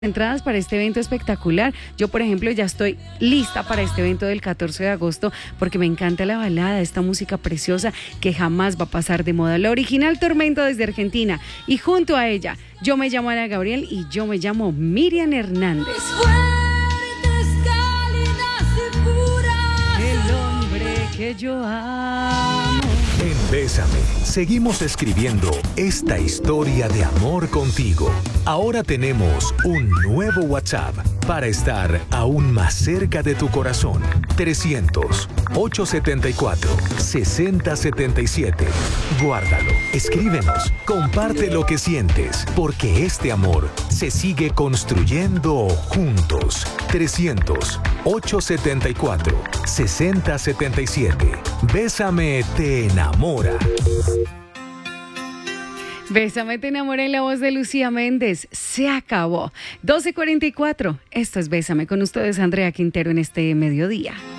Entradas para este evento espectacular. Yo, por ejemplo, ya estoy lista para este evento del 14 de agosto porque me encanta la balada, esta música preciosa que jamás va a pasar de moda. La original Tormento desde Argentina. Y junto a ella, yo me llamo Ana Gabriel y yo me llamo Miriam Hernández. El hombre que yo amo. En Bésame, seguimos escribiendo esta historia de amor contigo. Ahora tenemos un nuevo WhatsApp para estar aún más cerca de tu corazón. 300-874-6077. Guárdalo, escríbenos, comparte lo que sientes, porque este amor se sigue construyendo juntos. 300-874-6077. Bésame te enamora. Bésame te enamora en la voz de Lucía Méndez. Se acabó. 12:44. Esto es Bésame con ustedes, Andrea Quintero, en este mediodía.